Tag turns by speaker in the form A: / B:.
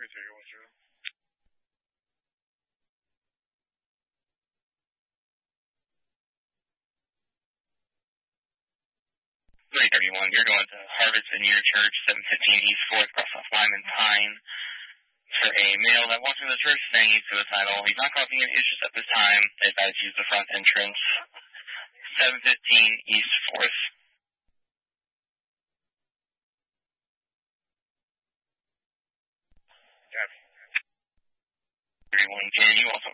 A: 331, you're going to Harvest Vineyard Church, 715 East 4th, cross off Lyman Pine. For a male that walks into the church saying he's to the title, he's not causing any issues at this time. They advise use the front entrance. 715 East 4th. Yes. 31, can you also